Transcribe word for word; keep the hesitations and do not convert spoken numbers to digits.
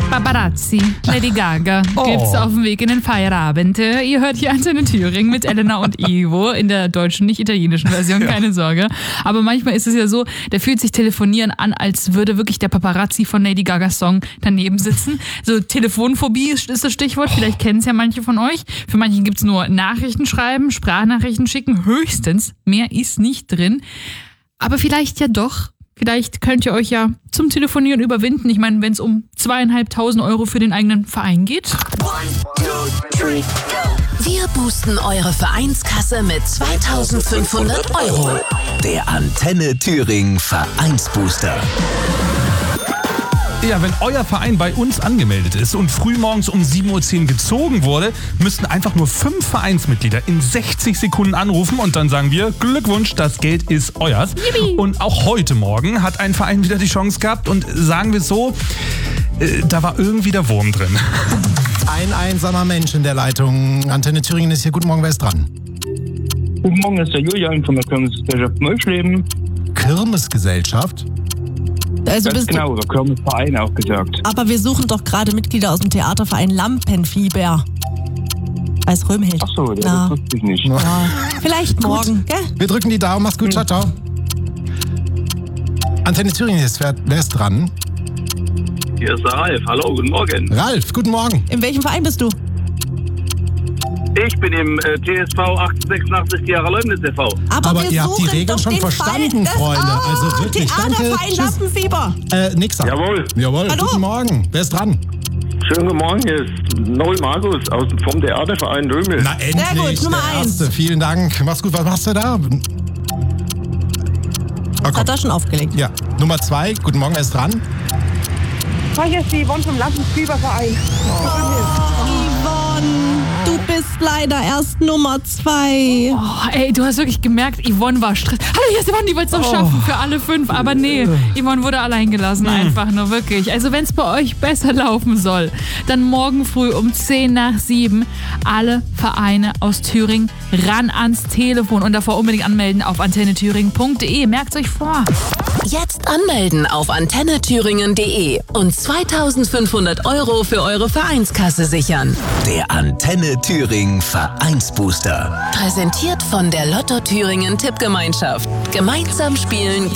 Paparazzi, Lady Gaga, Oh. gibt's auf dem Weg in den Feierabend. Ihr hört hier Antenne Thüringen mit Elena und Ivo in der deutschen, nicht italienischen Version, keine Sorge. Aber manchmal ist es ja so, da fühlt sich Telefonieren an, als würde wirklich der Paparazzi von Lady Gagas Song daneben sitzen. So Telefonphobie ist das Stichwort, vielleicht kennen es ja manche von euch. Für manche gibt's nur Nachrichten schreiben, Sprachnachrichten schicken, höchstens, mehr ist nicht drin. Aber vielleicht ja doch. Vielleicht könnt ihr euch ja zum Telefonieren überwinden. Ich meine, wenn es um zweieinhalbtausend Euro für den eigenen Verein geht. Wir boosten eure Vereinskasse mit zweitausendfünfhundert Euro. Der Antenne Thüringen Vereinsbooster. Ja, wenn euer Verein bei uns angemeldet ist und frühmorgens um sieben Uhr zehn gezogen wurde, müssten einfach nur fünf Vereinsmitglieder in sechzig Sekunden anrufen und dann sagen wir, Glückwunsch, das Geld ist euers. Yippie. Und auch heute Morgen hat ein Verein wieder die Chance gehabt und sagen wir es so, äh, da war irgendwie der Wurm drin. Ein einsamer Mensch in der Leitung. Antenne Thüringen ist hier. Guten Morgen, wer ist dran? Guten Morgen, ist der Julian von der Kirmesgesellschaft Meuschleben. Kirmesgesellschaft? Also Ganz bist genau, oder Kirmesverein auch gesagt. Aber wir suchen doch gerade Mitglieder aus dem Theaterverein Lampenfieber. Als Röhmhild. Ach so, ja, Ja. das wusste ich nicht. Ja. Vielleicht morgen, gell? Wir drücken die Daumen. Mach's gut. Ciao, ciao. Antenne Thüringen ist. Wer, wer ist dran? Hier ist der Ralf. Hallo, guten Morgen. Ralf, guten Morgen. In welchem Verein bist du? Ich bin im äh, T S V achtzehnhundertsechsundachtzig Jahre Leumnitz e V. Aber, Aber wir ihr habt die suchen Regeln doch schon den verstanden, Fall des- Freunde. Oh, Also wirklich, danke. Theaterverein Tschüss. Lampenfieber. Äh, nächster. Jawohl. Jawohl, Hallo. guten Morgen. Wer ist dran? Schönen guten Morgen, hier ist Noel Markus aus, vom Theaterverein Römel. Na endlich, gut, Nummer der eins. Erste. Vielen Dank. Mach's gut. Was machst du da? Oh, komm. Hat er schon aufgelegt. Ja, Nummer zwei. Guten Morgen, wer ist dran? Hi, hier ist die Yvonne vom Lampenfieberverein. Yvonne, du bist leider erst Nummer zwei. Oh, ey, du hast wirklich gemerkt, Yvonne war Stress. Hallo, hier ist Yvonne, die wollte es noch schaffen für alle fünf. Aber nee, Yvonne wurde allein gelassen, einfach nur wirklich. Also wenn es bei euch besser laufen soll, dann morgen früh um zehn nach sieben alle Vereine aus Thüringen ran ans Telefon und davor unbedingt anmelden auf antennethüringen punkt de. Merkt euch vor. Jetzt anmelden auf antennethüringen punkt de und zweitausendfünfhundert Euro für eure Vereinskasse sichern. Der Antenne Thüringen Vereinsbooster. Präsentiert von der Lotto Thüringen Tippgemeinschaft. Gemeinsam spielen,